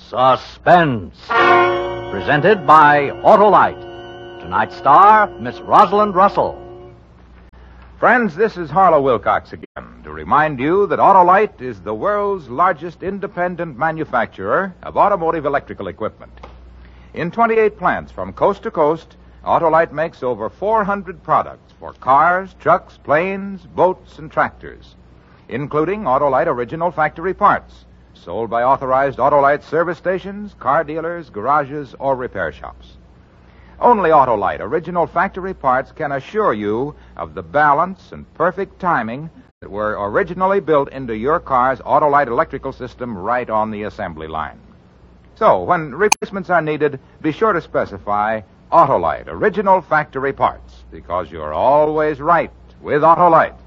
Suspense. Presented by Autolite. Tonight's star, Miss Rosalind Russell. Friends, this is Harlow Wilcox again to remind you that Autolite is the world's largest independent manufacturer of automotive electrical equipment. In 28 plants from coast to coast, Autolite makes over 400 products for cars, trucks, planes, boats, and tractors, including Autolite original factory parts, sold by authorized Autolite service stations, car dealers, garages, or repair shops. Only Autolite original factory parts can assure you of the balance and perfect timing that were originally built into your car's Autolite electrical system right on the assembly line. So, when replacements are needed, be sure to specify Autolite original factory parts, because you're always right with Autolite.